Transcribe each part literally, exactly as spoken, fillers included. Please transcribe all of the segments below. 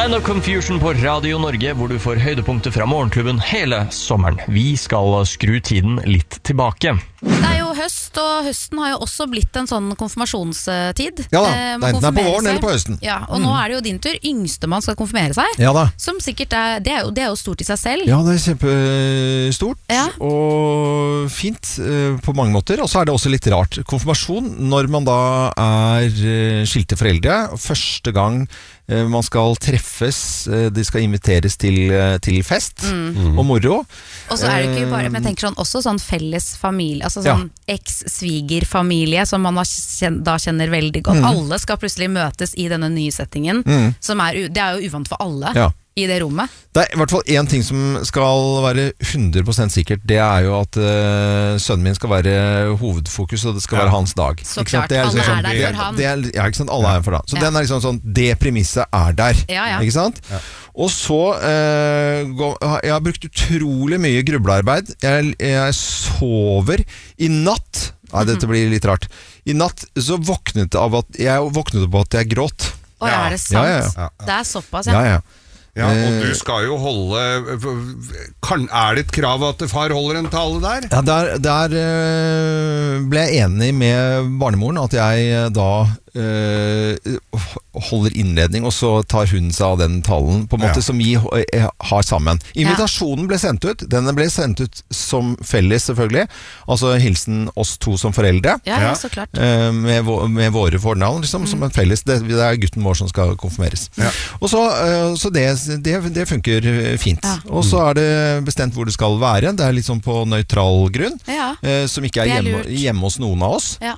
Land of Confusion på Radio Norge, hvor du får høydepunkter fra morgenklubben hele sommeren. Vi skal skru tiden litt tilbake. Det er jo høst, og høsten har jo også blitt en sånn konfirmasjonstid. Ja da, eh, det er enten på våren eller på høsten. Ja, og mm. nå er det jo din tur. Yngstemann skal konfirmere seg. Ja da. Som sikkert er, det er, jo, det er jo stort i seg selv. Ja, det er kjempestort, ja. Og fint uh, på mange måter. Og så er det også litt rart. Konfirmasjon, når man da er uh, skilte foreldre, første gang uh, man skal treffes, uh, de skal inviteres til, uh, til fest mm. og moro. Og så er det ikke bare, men jeg tenker sånn, også sånn felles familie, altså sånn ja. eks-svigerfamilie som man da kjenner veldig godt. Mm. Alle skal plutselig møtes i denne nye settingen, mm. som er, det er jo uvant for alle ja. i det rommet. Det er i hvert fall en ting som skal være hundre prosent sikkert, det er jo at uh, sønnen min skal være hovedfokus, og det skal ja. være hans dag. Så klart, det er liksom, alle er der for han. Det er, ja, ikke sant, alle er for han. Så ja. den er liksom sånn, det premisset er der, ja, ja. ikke sant? Ja. Og så, eh, gå, jeg har brukt utrolig mye grublearbeid. Jeg, jeg sover i natt. Nei, dette blir litt rart. I natt så våknet av at jeg våknet opp at jeg gråt. Å, ja. Er det sant? Ja, ja, ja. Det er såpass, ja. Ja, ja. Ja, og du skal jo holde kan, Er det et krav at far holder en tale der? Ja, der, der ble jeg enig med barnemoren at jeg da uh, holder innledning, og så tar hun seg av den talen på en måte ja. som vi har sammen. Invitasjonen ble sendt ut. Den ble sendt ut som felles, selvfølgelig. Altså hilsen oss to som foreldre. Ja, ja, så klart. Uh, med, med våre fornavn, liksom, mm. som en felles. Det, det er gutten vår som skal konfirmeres. Ja. Og så, uh, så det Det, det funker fint. Ja. Og så er det bestemt hvor det skal være. Det er litt sånn på nøytral grunn, ja. eh, som ikke er, er hjemme, hjemme hos noen av oss. Ja.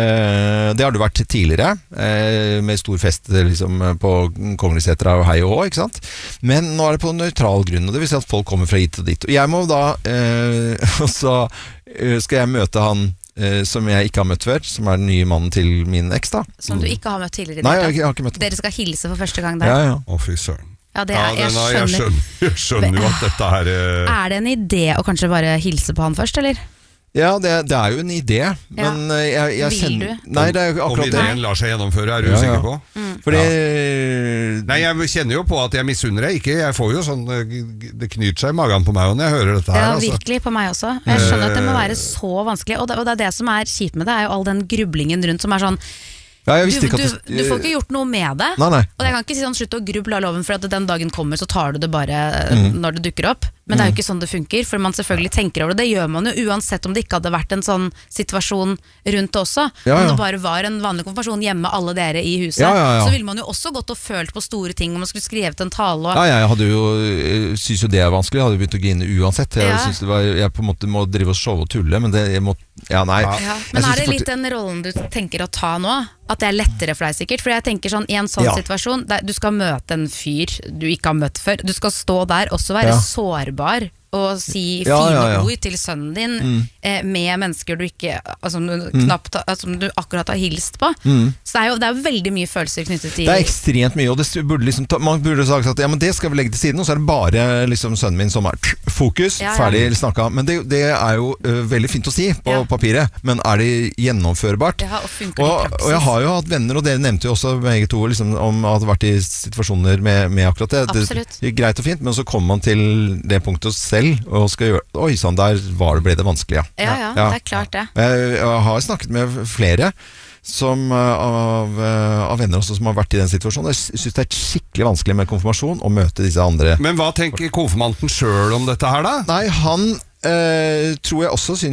Eh, det har det vært tidligere, eh, med stor fest liksom, på Konglesetra og hei og hå, ikke sant? Men nå er det på nøytral grunn, og det vil si at folk kommer fra hit og dit. Og jeg må da, eh, og så skal jeg møte han som jeg ikke har møtt før, som er den nye mannen til min eks da. Som du ikke har møtt tidligere? Nei, jeg, jeg har ikke møtt. Dere skal hilse for første gang der? Ja, ja. Å, fy søren. Ja, det er, ja, jeg, er, skjønner. jeg, skjønner, jeg skjønner jo at dette her eh... Er det en idé å kanskje bare hilse på han først, eller? Ja, det, det er jo en idé, men ja. jeg, jeg Vil sender... du? Nei, det er jo akkurat det. Om ideen lar seg gjennomføre, er du ja, sikker ja. på? Mm. Fordi... Ja. Nei, jeg kjenner jo på at jeg misunner deg ikke. Jeg får jo sånn, det knyter seg i magen på meg når jeg hører dette her. Ja, altså. virkelig, på meg også. Jeg skjønner at det må være så vanskelig, og det, og det er det som er kjipt med det, er jo all den grublingen rundt som er sånn, ja, du, du, du får ikke gjort noe med det. Nei, nei. Og jeg kan ikke si sånn, slutt å gruble av loven, for at den dagen kommer så tar du det bare mm. når det dukker opp. Men det er jo ikke sånn det funker, for man selvfølgelig tenker over det. Det gjør man jo uansett om det ikke hadde vært en sånn situasjon rundt det også. Ja, ja. Om det bare var en vanlig konfirmasjon hjemme, alle dere i huset, ja, ja, ja. så ville man jo også gått og følt på store ting, om man skulle skrevet en tale. Og... Ja, jeg hadde jo, jeg synes jo det er vanskelig, jeg hadde begynt å grine uansett. Jeg, ja. synes det var, jeg på en måte må drive og show og tulle, men det, jeg må, ja, nei. Ja. Men er det litt den rollen du tenker å ta nå? At det er lettere for deg sikkert? For jeg tenker sånn, i en sånn ja. situasjon, der du skal møte en fyr du ikke har møtt før, du skal stå der, også være ja. sårbar, og si ja, fine ja, ja. ord til sønnen din mm. eh, med mennesker du ikke altså, du, mm. knapt, altså, du akkurat har hilst på. Mm. Så det er jo det er veldig mye følelser knyttet til. Det er ekstremt mye, og det burde liksom ta, man burde sagt at ja, men det skal vi legge til siden, og så er det bare liksom, sønnen min som er fokus, ja, ja. ferdig snakka. Men det, det er jo uh, veldig fint å si på ja. papiret, men er det gjennomførbart? Ja, og funker og, det i praksis? Og jeg har jo hatt venner, og dere nevnte jo også begge to liksom, om at det har vært i situasjoner med, med akkurat det. Absolutt. Det er greit og fint, men så kommer man til det punktet selv og skal gjøre oi, sånn, der var det, ble det vanskelig, ja. Ja, ja, ja. Det er klart det. Jeg, jeg har snakket med flere som, av, av venner også som har vært i den situasjonen. Jeg synes det er skikkelig vanskelig med konfirmasjon å møte disse andre. Men hva tenker konfirmanten selv om dette her da? Nei, han eh, tror jeg også synes